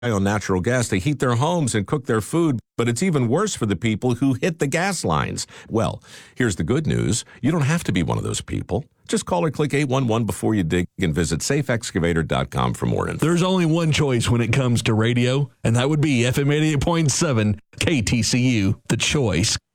on natural gas to heat their homes and cook their food, but it's even worse for the people who hit the gas lines. Well, here's the good news. You don't have to be one of those people. Just call or click 811 before you dig and visit safeexcavator.com for more info. There's only one choice when it comes to radio, and that would be FM 88.7 KTCU, The Choice.